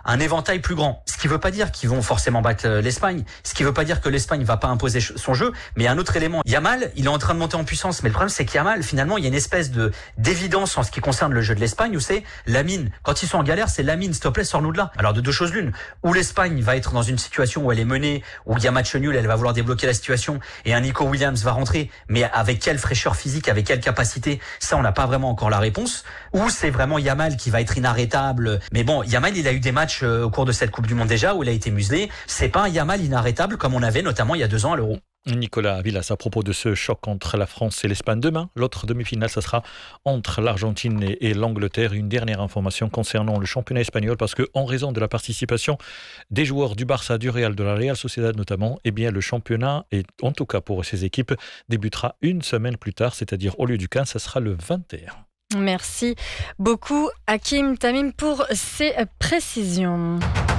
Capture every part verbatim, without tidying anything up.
un éventail plus grand. Ce qui veut pas dire qu'ils vont forcément battre l'Espagne, ce qui veut pas dire que l'Espagne va pas imposer son jeu, mais il y a un autre élément. Yamal, il est en train de monter en puissance, mais le problème c'est qu'Yamal, finalement, il y a une espèce de d'évidence en ce qui concerne le jeu de l'Espagne où c'est Lamine. Quand ils sont en galère, c'est Lamine, s'il te plaît, sors-nous de là. Alors de deux choses l'une, ou l'Espagne va être dans une situation où elle est menée, où il y a match nul, elle va vouloir débloquer la situation, et un Nico Williams va rentrer, mais avec quelle fraîcheur physique, avec quelle capacité, ça on n'a pas vraiment encore la réponse. Ou c'est vraiment Yamal qui va être inarrêtable. Mais bon, Yamal, il a eu des matchs au cours de cette Coupe du Monde déjà où il a été muselé. C'est pas un Yamal inarrêtable comme on avait notamment il y a deux ans à l'Euro. Nicolas Villas à propos de ce choc entre la France et l'Espagne. Demain, l'autre demi-finale, ça sera entre l'Argentine et l'Angleterre. Une dernière information concernant le championnat espagnol, parce que en raison de la participation des joueurs du Barça, du Real, de la Real Sociedad notamment, eh bien le championnat, et en tout cas pour ces équipes, débutera une semaine plus tard, c'est-à-dire au lieu du quinze, ça sera le vingt et un. Merci beaucoup Hakim Tamim pour ces précisions.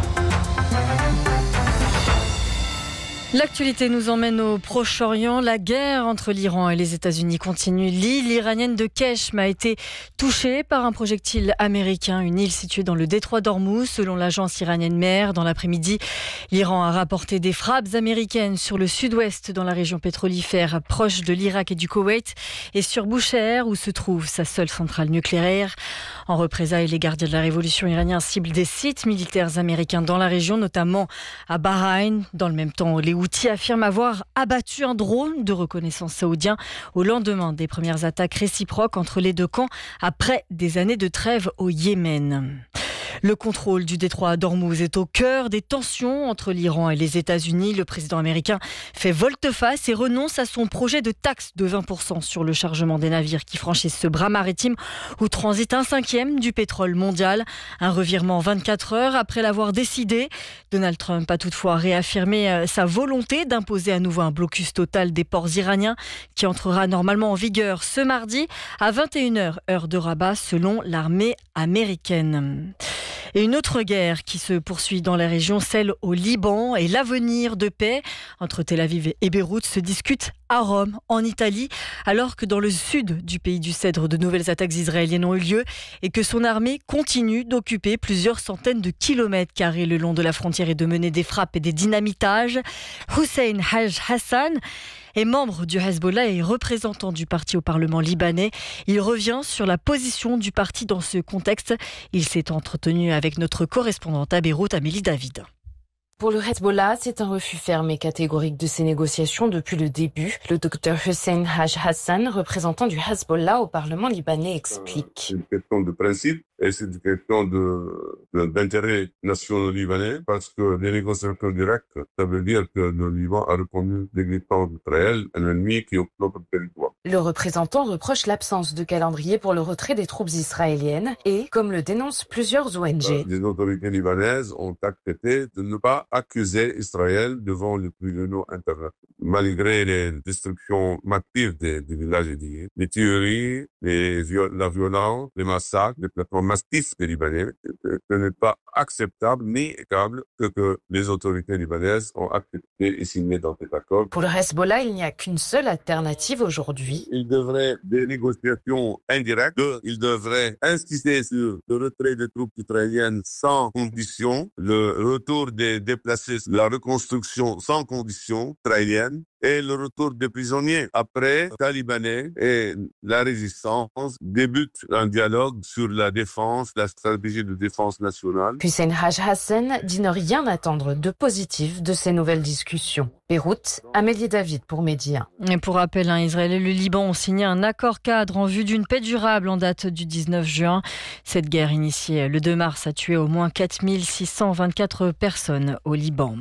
L'actualité nous emmène au Proche-Orient. La guerre entre l'Iran et les États-Unis continue. L'île iranienne de Keshm a été touchée par un projectile américain. Une île située dans le détroit d'Ormuz, selon l'agence iranienne MER. Dans l'après-midi, l'Iran a rapporté des frappes américaines sur le sud-ouest, dans la région pétrolifère proche de l'Irak et du Koweït, et sur Bushehr, où se trouve sa seule centrale nucléaire. En représailles, les gardiens de la révolution iranienne ciblent des sites militaires américains dans la région, notamment à Bahreïn. Dans le même temps, les Houthis affirment avoir abattu un drone de reconnaissance saoudien au lendemain des premières attaques réciproques entre les deux camps après des années de trêve au Yémen. Le contrôle du détroit d'Ormuz est au cœur des tensions entre l'Iran et les États-Unis. Le président américain fait volte-face et renonce à son projet de taxe de vingt pour cent sur le chargement des navires qui franchissent ce bras maritime où transite un cinquième du pétrole mondial. Un revirement vingt-quatre heures après l'avoir décidé. Donald Trump a toutefois réaffirmé sa volonté d'imposer à nouveau un blocus total des ports iraniens qui entrera normalement en vigueur ce mardi à vingt et une heures heure de Rabat selon l'armée américaine. Et une autre guerre qui se poursuit dans la région, celle au Liban, et l'avenir de paix entre Tel Aviv et Beyrouth se discute à Rome, en Italie, alors que dans le sud du pays du Cèdre, de nouvelles attaques israéliennes ont eu lieu et que son armée continue d'occuper plusieurs centaines de kilomètres carrés le long de la frontière et de mener des frappes et des dynamitages. Hussein Haj Hassan est membre du Hezbollah et représentant du parti au Parlement libanais. Il revient sur la position du parti dans ce contexte. Il s'est entretenu avec notre correspondante à Beyrouth, Amélie David. Pour le Hezbollah, c'est un refus ferme et catégorique de ces négociations depuis le début. Le docteur Hussein Haj Hassan, représentant du Hezbollah au Parlement libanais, explique. C'est une question de principe et c'est une question de, de, d'intérêt national libanais parce que les négociations directes, ça veut dire que le Liban a reconnu l'existence d'Israël, un ennemi qui occupe notre territoire. Le représentant reproche l'absence de calendrier pour le retrait des troupes israéliennes et, comme le dénoncent plusieurs O N G. Les autorités libanaises ont accepté de ne pas accuser Israël devant les tribunaux internationaux. Malgré les destructions massives des, des villages et des les tueries, les viol- la violence, les massacres, les traitements massifs des Libanais, ce n'est pas acceptable ni équitable que, que les autorités libanaises ont accepté et signé dans cet accord. Pour le Hezbollah, il n'y a qu'une seule alternative aujourd'hui. Il devrait des négociations indirectes. Deux, il devrait insister sur le retrait des troupes israéliennes sans condition, le retour des déplacés, la reconstruction sans condition israélienne et le retour des prisonniers. Après, les Talibanais et la résistance débutent un dialogue sur la défense, la stratégie de défense nationale. Hussein Haj Hassan dit ne rien attendre de positif de ces nouvelles discussions. Beyrouth, Amélie David pour Média. Et pour rappel, hein, Israël et le Liban ont signé un accord cadre en vue d'une paix durable en date du dix-neuf juin. Cette guerre initiée le deux mars a tué au moins quatre mille six cent vingt-quatre personnes au Liban.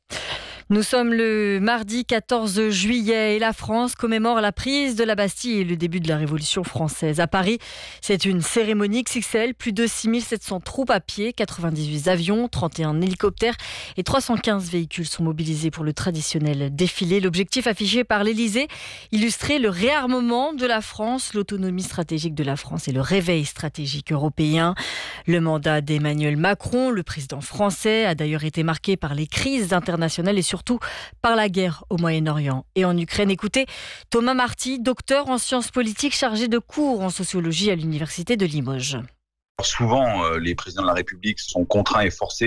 Nous sommes le mardi quatorze juillet et la France commémore la prise de la Bastille et le début de la Révolution française. À Paris, c'est une cérémonie X X L, plus de six mille sept cents troupes à pied, quatre-vingt-dix-huit avions, trente et un hélicoptères et trois cent quinze véhicules sont mobilisés pour le traditionnel défilé. L'objectif affiché par l'Élysée, illustrer le réarmement de la France, l'autonomie stratégique de la France et le réveil stratégique européen. Le mandat d'Emmanuel Macron, le président français, a d'ailleurs été marqué par les crises internationales et surtout surtout par la guerre au Moyen-Orient et en Ukraine. Écoutez, Thomas Marty, docteur en sciences politiques chargé de cours en sociologie à l'université de Limoges. Souvent, les présidents de la République sont contraints et forcés